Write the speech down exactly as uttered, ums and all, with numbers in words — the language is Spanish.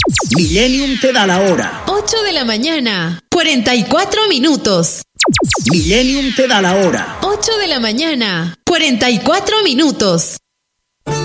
Millennium te da la hora. ocho de la mañana, cuarenta y cuatro minutos. Millennium te da la hora. ocho de la mañana, cuarenta y cuatro minutos.